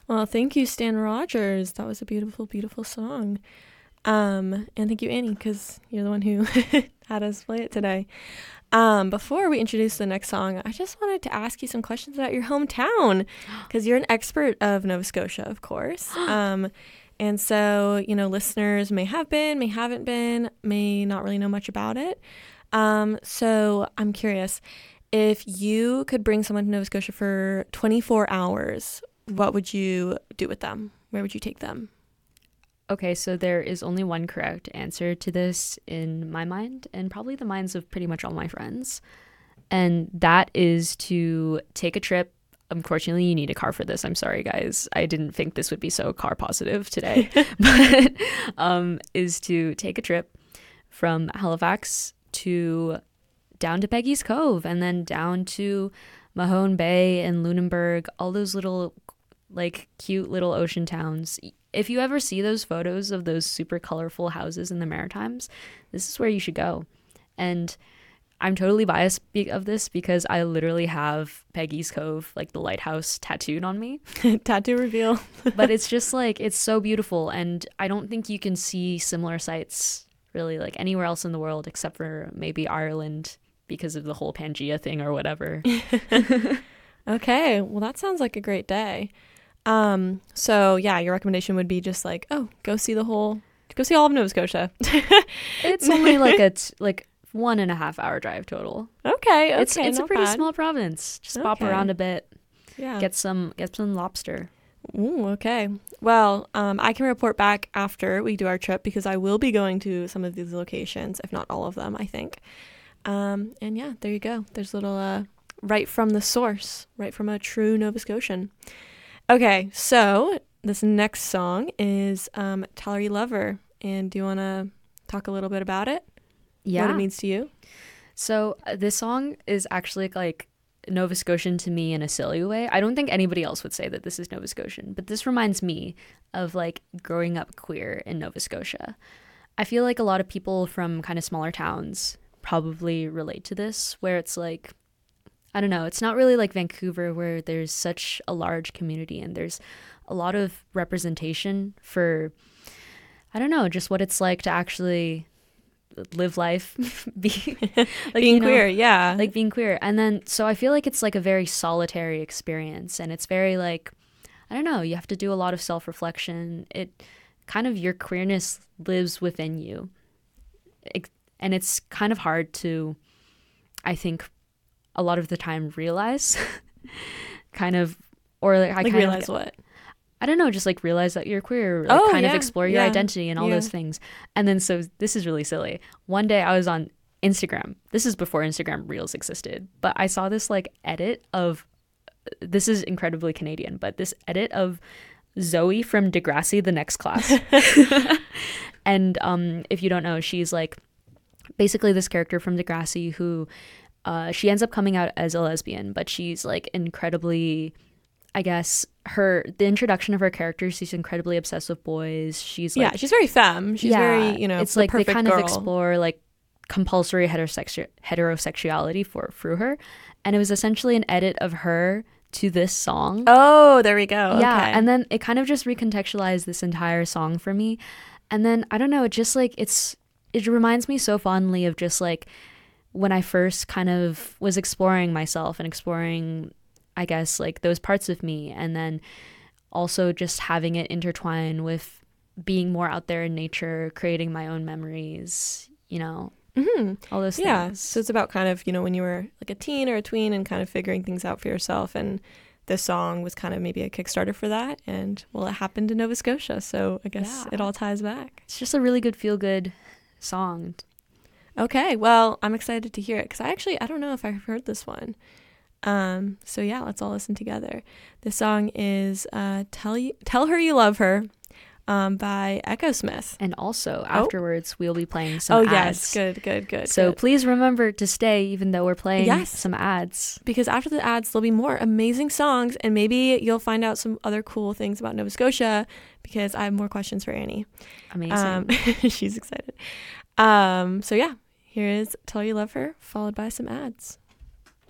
Well, thank you, Stan Rogers. That was a beautiful, beautiful song. And thank you, Annie, because you're the one who had us play it today. Before we introduce the next song, I just wanted to ask you some questions about your hometown, because you're an expert of Nova Scotia, of course. And so, listeners may have been, may haven't been, may not really know much about it. So I'm curious, if you could bring someone to Nova Scotia for 24 hours, what would you do with them? Where would you take them? Okay, so there is only one correct answer to this in my mind, and probably the minds of pretty much all my friends. And that is to take a trip. Unfortunately, you need a car for this. I'm sorry, guys. I didn't think this would be so car positive today. But is to take a trip from Halifax to down to Peggy's Cove and then down to Mahone Bay and Lunenburg, all those little cute little ocean towns. If you ever see those photos of those super colorful houses in the Maritimes, this is where you should go. And I'm totally biased of this because I literally have Peggy's Cove, the lighthouse, tattooed on me. Tattoo reveal. But it's just it's so beautiful. And I don't think you can see similar sights really anywhere else in the world except for maybe Ireland because of the whole Pangea thing or whatever. Okay, well, that sounds like a great day. So yeah, your recommendation would be just go see all of Nova Scotia. It's only a 1.5 hour drive total. Okay, it's a pretty bad. Small province. Just bop around a bit. Yeah. Get some lobster. Ooh, okay. Well, I can report back after we do our trip because I will be going to some of these locations, if not all of them, I think. And yeah, there you go. There's a little right from the source, right from a true Nova Scotian. Okay, so this next song is Tell Her You Love Her. And do you want to talk a little bit about it? Yeah. What it means to you? So this song is actually Nova Scotian to me in a silly way. I don't think anybody else would say that this is Nova Scotian, but this reminds me of growing up queer in Nova Scotia. I feel a lot of people from kind of smaller towns probably relate to this, where it's I don't know, it's not really like Vancouver where there's such a large community and there's a lot of representation for, I don't know, just what it's like to actually live life, being queer, yeah. Being queer. And then, so I feel it's a very solitary experience and it's very I don't know, you have to do a lot of self-reflection. It kind of, your queerness lives within you. And it's kind of hard to, I think, a lot of the time realize kind of, or I kind realize of what? I don't know, just realize that you're queer, kind of explore your identity and all those things. And then, so this is really silly. One day I was on Instagram. This is before Instagram Reels existed, but I saw this edit of, this is incredibly Canadian, but this edit of Zoe from Degrassi, The Next Class. And if you don't know, she's basically this character from Degrassi who she ends up coming out as a lesbian, but she's incredibly, I guess, the introduction of her character, she's incredibly obsessed with boys. She's she's very femme. She's very, it's the they kind girl. of explore compulsory heterosexuality through her. And it was essentially an edit of her to this song. Oh, there we go. Yeah. Okay. And then it kind of just recontextualized this entire song for me. And then, I don't know, it just it reminds me so fondly of just when I first kind of was exploring myself and exploring, I guess, those parts of me. And then also just having it intertwine with being more out there in nature, creating my own memories, all those things. Yeah. So it's about kind of, when you were a teen or a tween and kind of figuring things out for yourself. And this song was kind of maybe a Kickstarter for that. And, well, it happened in Nova Scotia. So I guess it all ties back. It's just a really good feel-good song. Okay. Well, I'm excited to hear it because I don't know if I've heard this one. So yeah, let's all listen together. The song is Tell Her You Love Her by Echosmith. And also afterwards we'll be playing some ads. Yes, good. So please remember to stay even though we're playing some ads. Because after the ads there'll be more amazing songs and maybe you'll find out some other cool things about Nova Scotia because I have more questions for Annie. Amazing. She's excited. So yeah, here is Tell You Love Her followed by some ads.